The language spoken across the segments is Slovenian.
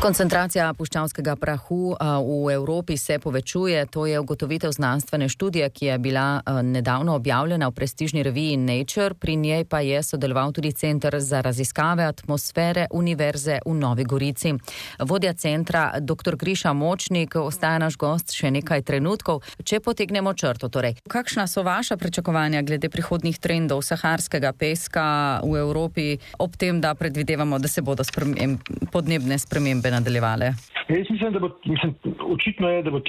Koncentracija puščavskega prahu v Evropi se povečuje. To je ugotovitev znanstvene študije, ki je bila nedavno objavljena v prestižni reviji Nature. Pri njej pa je sodeloval tudi Center za raziskave atmosfere Univerze v Novi Gorici. Vodja centra, dr. Griša Močnik, ostaja naš gost še nekaj trenutkov. Če potegnemo črto, torej, kakšna so vaša pričakovanja glede prihodnjih trendov saharskega peska v Evropi, ob tem, da predvidevamo, da se bodo podnebne spremembe nadaljevale? Jaz mislim, očitno je, da bo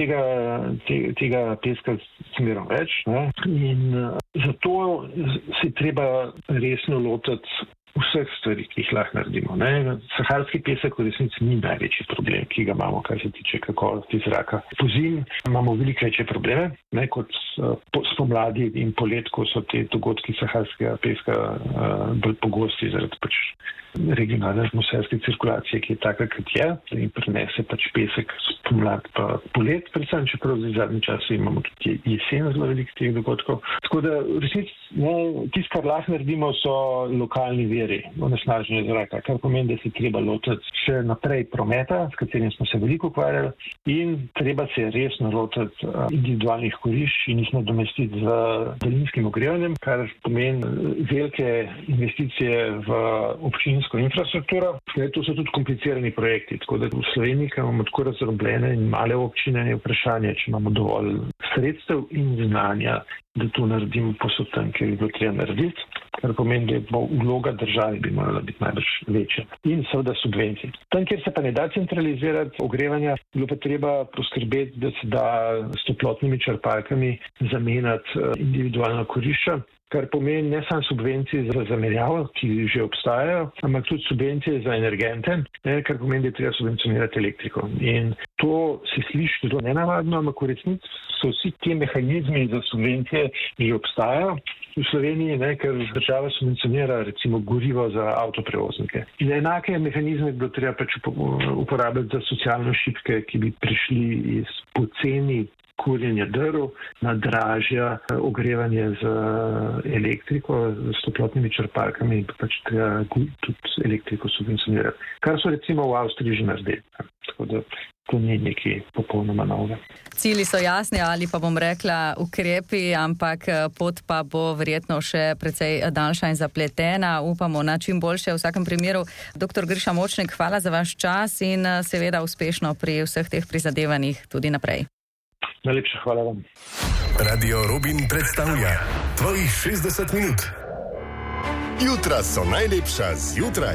tega peska smerom več, ne? In zato se treba resno lotiti vseh stvari, ki jih lahko naredimo. Ne? Saharski pesek v resnici ni največji problem, ki ga imamo, kar se tiče kakovosti zraka. Pozimi imamo veliko večje probleme, ne, kot spomladi in polet, ko so te dogodki saharskega peska bolj pogosti zaradi regionalne atmosferske cirkulacije, ki je taka, kot je, in prenese pesek spomlad pa polet, predvsem, čeprav v zadnjem času imamo tudi jesen zelo veliko teh dogodkov. Tako da v resnici tisto, kar lahko naredimo, so lokalni viri onesnaženja zraka, kar pomeni, da se treba lotiti še naprej prometa, s katerim smo se veliko ukvarjali, in treba se resno lotiti individualnih kurišč in jih nadomestiti z daljinskim ogrevanjem, kar pomeni velike investicije v občinsko infrastrukturo. To so tudi komplicirani projekti, tako da v Sloveniji, ki imamo tako razdrobljene in male občine, je vprašanje, če imamo dovolj sredstev in znanja, da to naredimo posod tam, kjer bi bilo treba narediti, kar pomeni, da bo vloga države bi morala biti najbrž večja. In seveda subvencij. Tam, kjer se pa ne da centralizirati ogrevanja, bilo pa treba poskrbeti, da se da s toplotnimi črpalkami zamenjati individualna kurišča, kar pomeni ne samo subvencije za zamenjavo, ki že obstajajo, ampak tudi subvencije za energente, kar pomeni, da je treba subvencionirati elektriko. In to se sliši zelo nenavadno, ampak v resnici so vsi ti mehanizmi za subvencije že obstajajo v Sloveniji, ker država subvencionira recimo gorivo za avtoprevoznike. In enake mehanizme bi bilo treba uporabljati za socialno šibke, ki bi prišli iz poceni kurjenja drv na dražja ogrevanje z elektriko, s toplotnimi črpalkami in treba tudi elektriko subvencionirati. Kar so recimo v Avstriji že naredili. Tako da to ni nekaj popolnoma novega. Cilji so jasni ali pa bom rekla ukrepi, ampak pot pa bo verjetno še precej daljša in zapletena. Upamo na čim boljše v vsakem primeru. Dr. Griša Močnik, hvala za vaš čas in seveda uspešno pri vseh teh prizadevanjih tudi naprej. Najlepša hvala vam. Radio Robin predstavlja tvojih 60 minut. Jutra so najlepša zjutraj.